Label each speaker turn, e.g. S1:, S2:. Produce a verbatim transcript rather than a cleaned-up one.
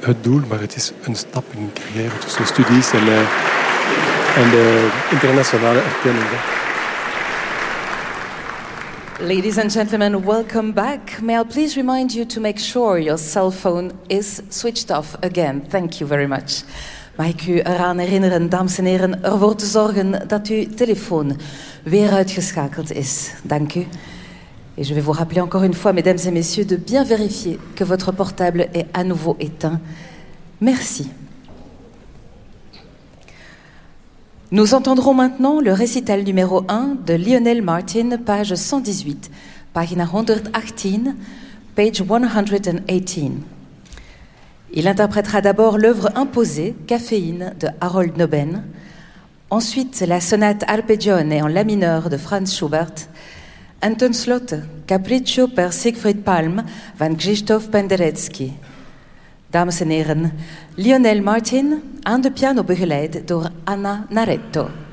S1: het doel, maar het is een stap in een carrière tussen studies en, uh, en de internationale erkenning.
S2: Ladies and gentlemen, welcome back. May I please remind you to make sure your cell phone is switched off again. Thank you very much. Mag ik u eraan herinneren, dames en heren, ervoor te zorgen dat uw telefoon weer uitgeschakeld is. Dank u. Et je vais vous rappeler encore une fois, mesdames et messieurs, de bien vérifier que votre portable est à nouveau éteint. Merci. Nous entendrons maintenant le récital numéro un de Lionel Martin, page cent dix-huit, pagina honderdachttien, page one hundred eighteen. Il interprétera d'abord l'œuvre imposée, Caféine, de Harold Noben, ensuite la sonate Arpeggione en la mineur de Franz Schubert, en tenslotte Capriccio per Siegfried Palm van Krzysztof Penderecki. Dames en heren, Lionel Martin aan de piano begeleid door Anna Naretto.